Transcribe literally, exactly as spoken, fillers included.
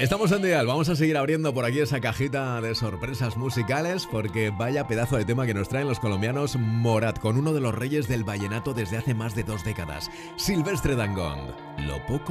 Estamos en Dial, vamos a seguir abriendo por aquí esa cajita de sorpresas musicales porque vaya pedazo de tema que nos traen los colombianos Morat con uno de los reyes del vallenato desde hace más de dos décadas, Silvestre Dangond. Lo poco